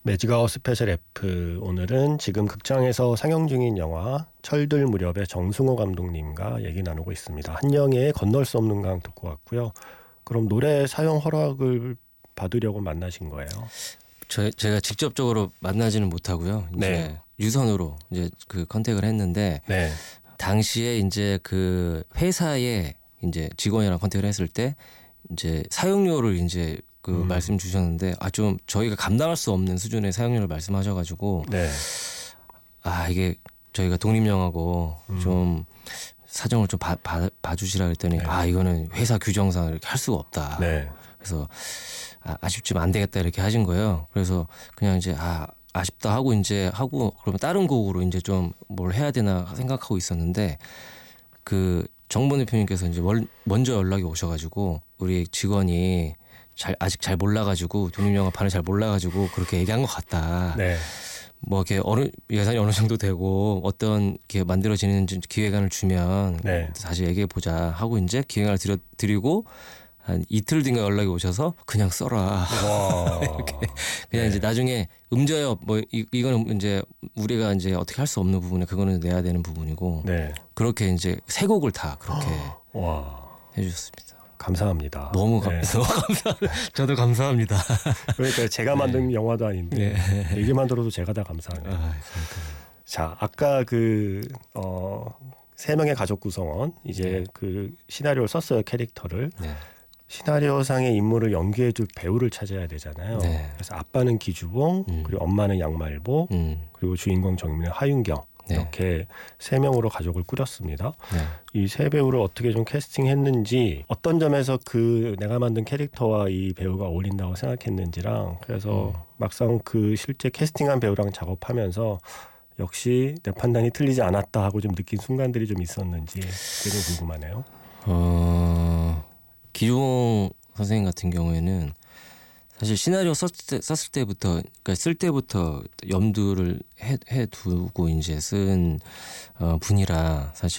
매직아웃 스페셜 F 오늘은 지금 극장에서 상영 중인 영화 철들 무렵의 정승호 감독님과 얘기 나누고 있습니다. 한영애의 건널 수 없는 강 듣고 왔고요. 그럼 노래 사용 허락을 받으려고 만나신 거예요? 제가 직접적으로 만나지는 못하고요. 이제 네. 유선으로 이제 그 컨택을 했는데 네. 당시에 이제 그 회사에 이제 직원이랑 컨택을 했을 때 이제 사용료를 이제 그 말씀 주셨는데 좀 저희가 감당할 수 없는 수준의 사용료를 말씀하셔가지고 네. 이게 저희가 독립영화고 좀 사정을 좀 봐주시라 그랬더니 네. 이거는 회사 규정상 이렇게 할 수가 없다. 네. 그래서 아쉽지만 안 되겠다 이렇게 하신 거예요. 그래서 그냥 이제 아쉽다 하고 이제 그러면 다른 곡으로 이제 좀 뭘 해야 되나 생각하고 있었는데 그 정본 대표님께서 이제 먼저 연락이 오셔가지고 우리 직원이 아직 잘 몰라가지고 독립영화판을 잘 몰라가지고 그렇게 얘기한 것 같다. 네. 뭐 이렇게 예산이 어느 정도 되고 어떤 게 만들어지는지 기획안을 주면 네. 다시 얘기해 보자 하고 이제 기획안을 드리고 한 이틀 뒤인가 연락이 오셔서 그냥 써라. 와. 이렇게 그냥 네. 이제 나중에 음저협 뭐 이거는 이제 우리가 이제 어떻게 할 수 없는 부분에 그거는 내야 되는 부분이고 네. 그렇게 이제 세 곡을 다 그렇게 와. 해주셨습니다. 감사합니다. 너무 네. 감사합니다. 저도 감사합니다. 그러니까 제가 만든 영화도 아닌데 얘기만 들어도 제가 다 감사하네요. 자, 아까 세 명의 가족 구성원 이제 그 시나리오를 썼어요, 캐릭터를. 네. 시나리오상의 인물을 연기해줄 배우를 찾아야 되잖아요. 네. 그래서 아빠는 기주봉, 그리고 엄마는 양말복, 그리고 주인공 정민은 하윤경. 네. 이렇게 세 명으로 가족을 꾸렸습니다. 네. 이 세 배우를 어떻게 좀 캐스팅했는지, 어떤 점에서 내가 만든 캐릭터와 이 배우가 어울린다고 생각했는지랑, 그래서 막상 그 실제 캐스팅한 배우랑 작업하면서 역시 내 판단이 틀리지 않았다 하고 좀 느낀 순간들이 좀 있었는지 그게 좀 궁금하네요. 기종 선생님 같은 경우에는 사실 시나리오 썼을 때부터, 그러니까 쓸 때부터 염두를 해 두고 이제 쓴 분이라 사실